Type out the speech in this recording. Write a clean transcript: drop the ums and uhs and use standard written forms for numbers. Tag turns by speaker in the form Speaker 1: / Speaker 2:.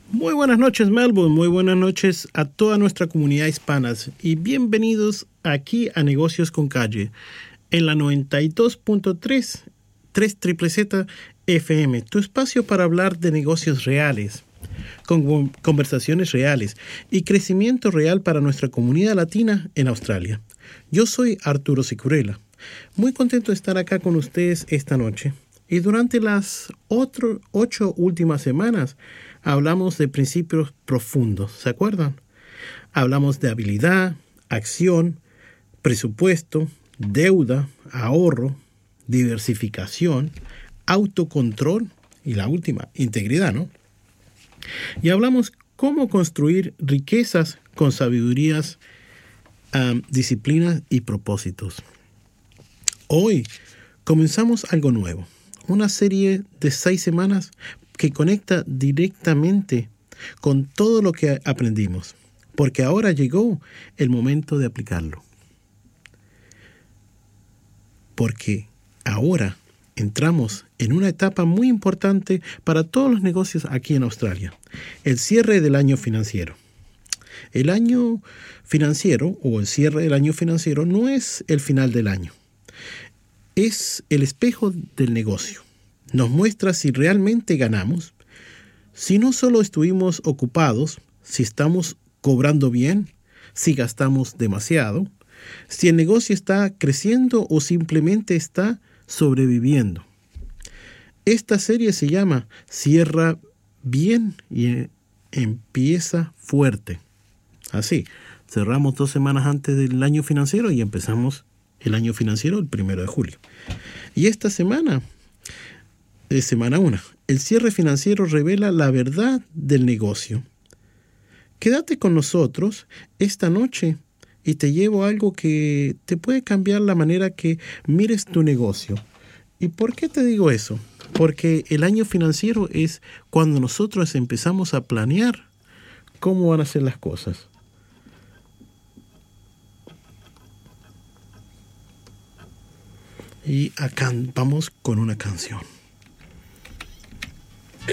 Speaker 1: Muy buenas noches, Melbourne. Muy buenas noches a toda nuestra comunidad hispana y bienvenidos aquí a Negocios con Calle en la 92.3 3ZZZ FM, tu espacio para hablar de negocios reales, con conversaciones reales y crecimiento real para nuestra comunidad latina en Australia. Yo soy Arturo Sicurella. Muy contento de estar acá con ustedes esta noche. Y durante las 8 últimas semanas hablamos de principios profundos, ¿se acuerdan? Hablamos de habilidad, acción, presupuesto, deuda, ahorro, diversificación, autocontrol y la última, integridad, ¿no? Y hablamos cómo construir riquezas con sabidurías, disciplinas y propósitos. Hoy comenzamos algo nuevo. Una serie de 6 semanas que conecta directamente con todo lo que aprendimos, porque ahora llegó el momento de aplicarlo. Porque ahora entramos en una etapa muy importante para todos los negocios aquí en Australia, el cierre del año financiero. El año financiero o el cierre del año financiero no es el final del año. Es el espejo del negocio. Nos muestra si realmente ganamos, si no solo estuvimos ocupados, si estamos cobrando bien, si gastamos demasiado, si el negocio está creciendo o simplemente está sobreviviendo. Esta serie se llama Cierra bien y empieza fuerte. Así, cerramos 2 semanas antes del año financiero y empezamos el año financiero el 1 de julio. Y esta semana, semana 1, el cierre financiero revela la verdad del negocio. Quédate con nosotros esta noche y te llevo algo que te puede cambiar la manera que mires tu negocio. ¿Y por qué te digo eso? Porque el año financiero es cuando nosotros empezamos a planear cómo van a ser las cosas. Y acá vamos con una canción.